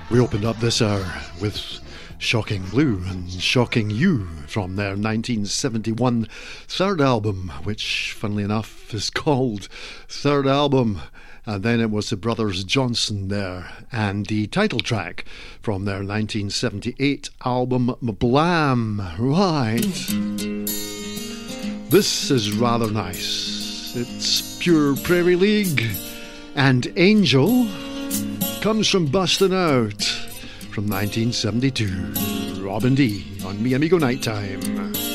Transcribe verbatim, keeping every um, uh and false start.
We opened up this hour with Shocking Blue and Shocking You from their nineteen seventy-one third album, which, funnily enough, is called Third Album. And then it was the Brothers Johnson there, and the title track from their nineteen seventy-eight album Blam. Right. This is rather nice. It's pure Prairie League, and Angel comes from Bustin' Out from nineteen seventy-two. Robin D on Mi Amigo Nighttime.